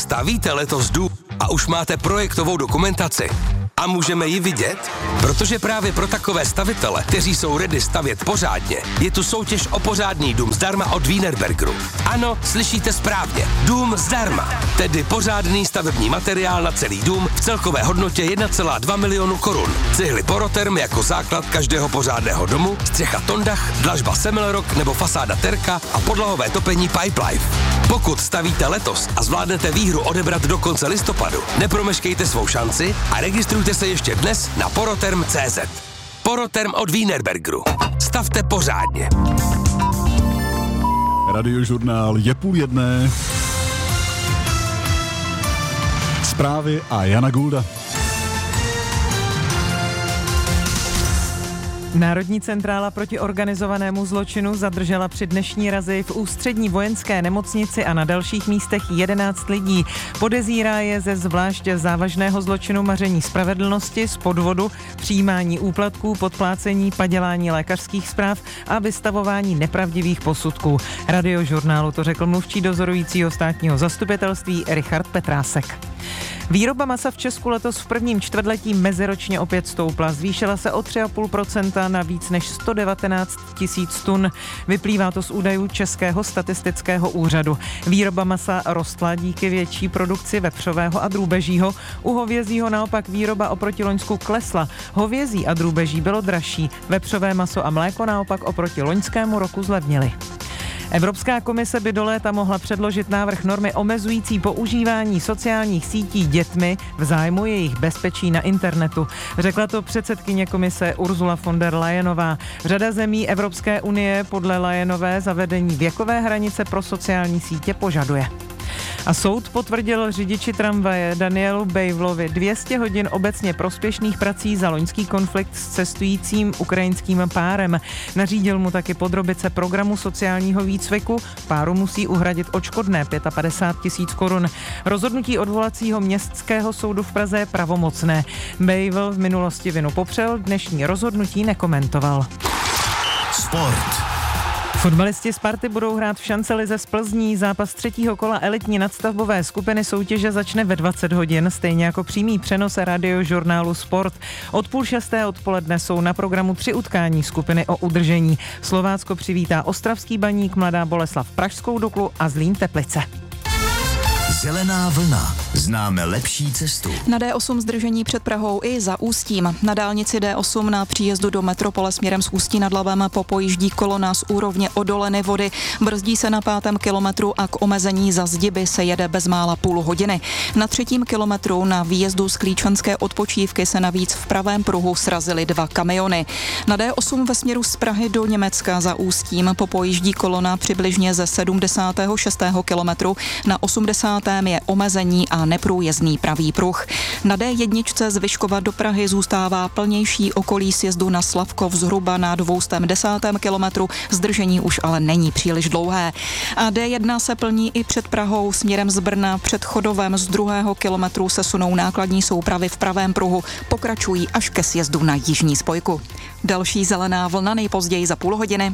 stavíte letos dům a už máte projektovou dokumentaci a můžeme ji vidět? Protože právě pro takové stavitele, kteří jsou ready stavět pořádně, je tu soutěž o pořádný dům zdarma od Wienerbergeru. Ano, slyšíte správně. Dům zdarma. Tedy pořádný stavební materiál na celý dům v celkové hodnotě 1,2 milionu korun. Cihly Poroterm jako základ každého pořádného domu, střecha Tondach, dlažba Semmelrock nebo fasáda Terka a podlahové topení Pipelife. Pokud stavíte letos a zvládnete výhru odebrat do konce listopadu, nepromeškejte svou šanci a registrujte se ještě dnes na poroterm.cz. Poroterm od Wienerbergeru. Stavte pořádně. Radiožurnál je 12:30. Zprávy a Jana Gulda. Národní centrála proti organizovanému zločinu zadržela při dnešní razi v Ústřední vojenské nemocnici a na dalších místech 11 lidí. Podezírá je ze zvlášť závažného zločinu maření spravedlnosti, z podvodu, přijímání úplatků, podplácení, padělání lékařských zpráv a vystavování nepravdivých posudků. Radiožurnálu to řekl mluvčí dozorujícího státního zastupitelství Richard Petrásek. Výroba masa v Česku letos v prvním čtvrtletí meziročně opět stoupla. Zvýšila se o 3,5% na víc než 119 000 tun. Vyplývá to z údajů Českého statistického úřadu. Výroba masa rostla díky větší produkci vepřového a drůbežího. U hovězího naopak výroba oproti loňsku klesla. Hovězí a drůbeží bylo dražší. Vepřové maso a mléko naopak oproti loňskému roku zlevnily. Evropská komise by do léta mohla předložit návrh normy omezující používání sociálních sítí dětmi v zájmu jejich bezpečí na internetu. Řekla to předsedkyně komise Ursula von der Leyenová. Řada zemí Evropské unie podle Leyenové zavedení věkové hranice pro sociální sítě požaduje. A soud potvrdil řidiči tramvaje Danielu Bejvlovi 200 hodin obecně prospěšných prací za loňský konflikt s cestujícím ukrajinským párem. Nařídil mu taky podrobit se programu sociálního výcviku. Páru musí uhradit odškodné 55 000 korun. Rozhodnutí odvolacího městského soudu v Praze je pravomocné. Bejvl v minulosti vinu popřel, dnešní rozhodnutí nekomentoval. Sport. Fotbalisti Sparty budou hrát v šancelize z Plzní. Zápas třetího kola elitní nadstavbové skupiny soutěže začne ve 20 hodin, stejně jako přímý přenos radiožurnálu Sport. Od 5:30 odpoledne jsou na programu 3 utkání skupiny o udržení. Slovácko přivítá Ostravský Baník, Mladá Boleslav Pražskou Duklu a Zlín Teplice. Zelená vlna. Známe lepší cestu. Na D8 zdržení před Prahou i za Ústím. Na dálnici D8 na příjezdu do metropole směrem z Ústí nad Labem popojíždí kolona z úrovně Odoleny Vody. Brzdí se na 5. kilometru a k omezení za Zdiby se jede bezmála půl hodiny. Na 3. kilometru na výjezdu z Klíčanské odpočívky se navíc v pravém pruhu srazily 2 kamiony. Na D8 ve směru z Prahy do Německa za Ústím popojíždí kolona přibližně ze 76. kilometru. Na 80. je omezení a neprůjezdný pravý pruh. Na D1 z Vyškova do Prahy zůstává plnější okolí sjezdu na Slavkov zhruba na 210. kilometru. Zdržení už ale není příliš dlouhé. A D1 se plní i před Prahou směrem z Brna. Před Chodovem z 2. kilometru se sunou nákladní soupravy v pravém pruhu. Pokračují až ke sjezdu na jižní spojku. Další zelená vlna nejpozději za půl hodiny.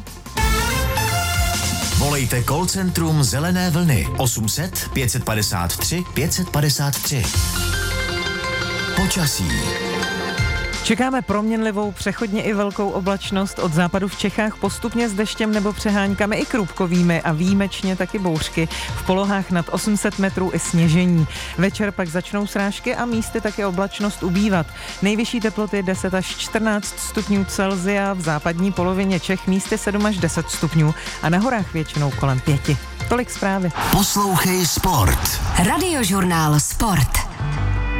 Volejte call centrum Zelené vlny 800 553 553. Počasí. Čekáme proměnlivou, přechodně i velkou oblačnost, od západu v Čechách postupně s deštěm nebo přeháňkami i krůpkovými a výjimečně taky bouřky. V polohách nad 800 metrů i sněžení. Večer pak začnou srážky a místy taky oblačnost ubývat. Nejvyšší teploty 10 až 14 stupňů Celsia, v západní polovině Čech místy 7 až 10 stupňů a na horách většinou kolem 5. Tolik zprávy. Poslouchej Sport. Radiožurnál Sport.